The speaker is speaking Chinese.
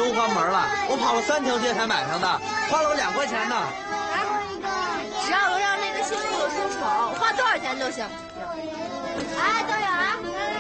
都关门了，我跑了3条街才买上的，花了我2块钱呢。 来我一个，只要能让那个新裤子出丑，花多少钱都行。哎，都有啊。